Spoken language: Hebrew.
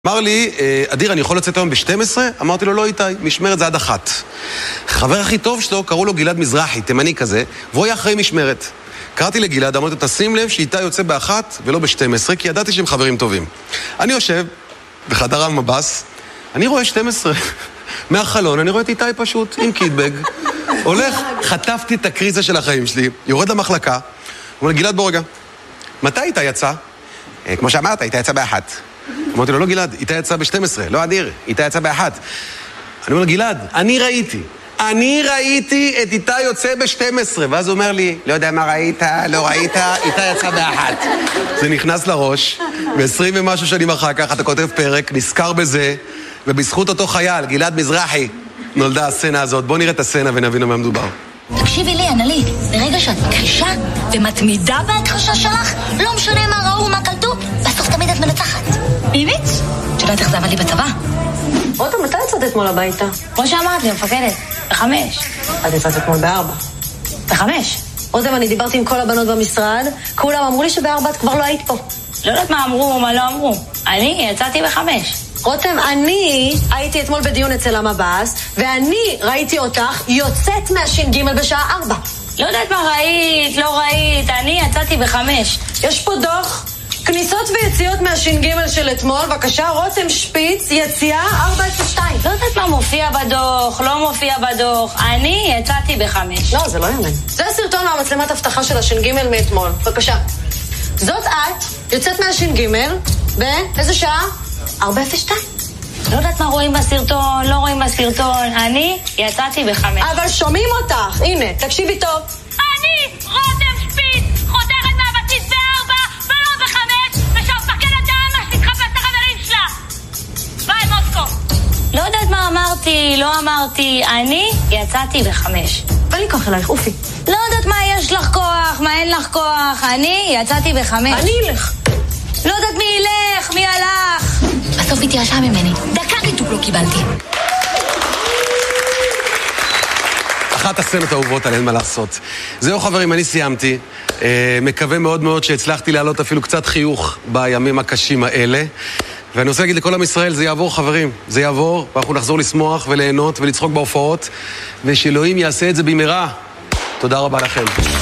אמר לי, אדיר, אני יכול לצאת היום ב-12? אמרתי לו, לא איתי, משמרת זה עד 1. חבר הכי טוב שלו, קראו לו גלעד מזרחי, תימני כזה, והוא היה אחרי משמרת. קראתי לגלעד, אמרתי לו, תשים לב שאיתי יוצא ב-1 ולא ב-12, כי ידעתי שהם חברים טובים. אני יושב בחדר המבס, אני רואה 12. מהחלון, אני רואה את איתי פשוט, עם קיטבג. הולך, חטפתי את הקריזה של החיים שלי, יורד למחלקה, הוא אומר, גלעד, בוא רגע. מתי איתי יצא? כמו שאמרת, איתי יצא ב-1. אמרתי לו, לא גלעד, איתי יצא ב-12, לא אדיר, איתי יצא ב-1. אני אומר לו, גלעד, אני ראיתי את איתי יוצא ב-12, ואז הוא אומר לי, לא יודע מה ראית, לא ראית, איתי יצא ב-1. זה נכנס לראש, ו20 ומשהו שנים אחר כך, אתה כותב פרק, נזכר בזה, ובזכות אותו חייל, גלעד מזרחי, נולדה הסצנה הזאת. בוא נראה את הסצנה ונבין מה מדובר. תקשיבי לי, אנלי, ברגע שאת מכחישה ומתמידה בהכחשה שלך, לא משנה מה ראו, מה קלטו, בסוף תמיד את מנצחת. באמת? את יודעת איך זה עבד לי בצבא? רותם, מתי יצאת אתמול הביתה? כמו שאמרת לי, מפקדת, ב-5. את יצאת אתמול ב-4. ב-5? רותם, אני דיברתי עם כל הבנות במשרד, כולם אמרו לי שב-4 את כבר לא היית פה. לא יודעת מה אמרו, מה לא אמרו. אני יצאתי ב-5. רותם, אני הייתי אתמול בדיון אצל המב"ס, ואני ראיתי אותך יוצאת מהש"ג בשעה 4. לא יודעת מה ראית, לא ראית, אני יצאתי ב-5. יש פה דוח, כניסות ויציאות מהש"ג של אתמול, בבקשה, רותם שפיץ, יציאה 402. לא יודעת מה מופיע בדוח, לא מופיע בדוח, אני יצאתי ב-5. לא, זה לא יאמן. זה הסרטון מהמצלמת הבטחה של הש"ג מאתמול, בבקשה. זאת את, יוצאת מהש"ג, באיזה שעה? 402. לא יודעת מה רואים בסרטון, לא רואים בסרטון, אני יצאתי ב-5. אבל שומעים אותך, הנה, תקשיבי טוב. אני, רותם שפיץ, חודרת מהבסיס ב-4 ולא ב-5, ושהמפקדת דמה שתתחפש את החברים שלה. ביי, מוסקו. לא יודעת מה אמרתי, לא אמרתי, אני יצאתי ב-5. ואין לי כוח אלייך, אופי. לא יודעת מה יש לך כוח, מה אין לך כוח, אני יצאתי ב-5. אני אלך. לא יודעת מי ילך, מי הלך. בסוף התייאשה ממני. דקה ריתוק לא קיבלתי. אחת הסצנות האהובות על אין מה לעשות. זהו חברים, אני סיימתי. מקווה מאוד מאוד שהצלחתי להעלות אפילו קצת חיוך בימים הקשים האלה. ואני רוצה להגיד לכל עם ישראל, זה יעבור חברים. זה יעבור, ואנחנו נחזור לשמוח וליהנות ולצחוק בהופעות. ושאלוהים יעשה את זה במהרה. תודה רבה לכם.